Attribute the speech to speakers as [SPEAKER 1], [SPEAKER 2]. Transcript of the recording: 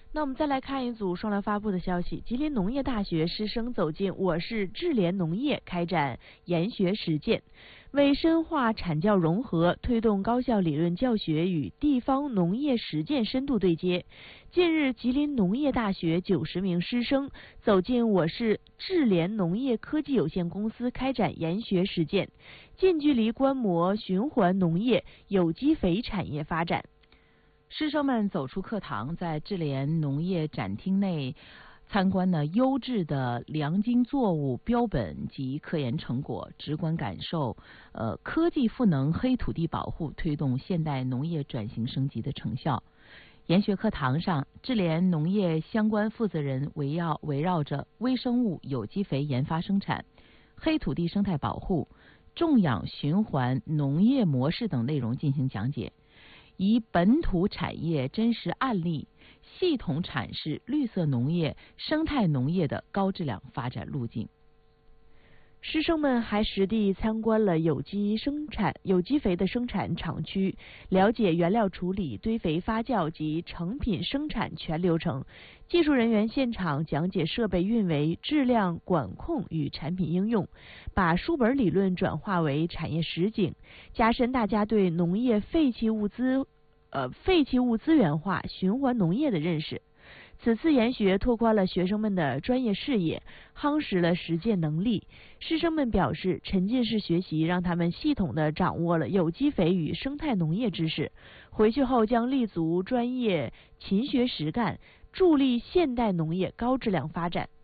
[SPEAKER 1] 那我们再来看一组双联发布的消息：吉林农业大学师生走进我市智联农业，开展研学实践，为深化产教融合，推动高校理论教学与地方农业实践深度对接。近日，吉林农业大学90名师生走进我市智联农业科技有限公司，开展研学实践，近距离观摩循环农业、有机肥产业发展。
[SPEAKER 2] 师生们走出课堂，在智联农业展厅内参观优质的良菁作物标本及科研成果，直观感受科技赋能黑土地保护，推动现代农业转型升级的成效。研学课堂上，智联农业相关负责人围绕着微生物有机肥研发生产、黑土地生态保护、种养循环农业模式等内容进行讲解，以本土产业真实案例系统阐释绿色农业、生态农业的高质量发展路径。
[SPEAKER 1] 师生们还实地参观了有机肥的生产厂区，了解原料处理、堆肥发酵及成品生产全流程。技术人员现场讲解设备运维、质量管控与产品应用，把书本理论转化为产业实景，加深大家对农业废弃物资源化、循环农业的认识。此次研学拓宽了学生们的专业视野，夯实了实践能力。师生们表示，沉浸式学习让他们系统地掌握了有机肥与生态农业知识，回去后将立足专业，勤学实干，助力现代农业高质量发展。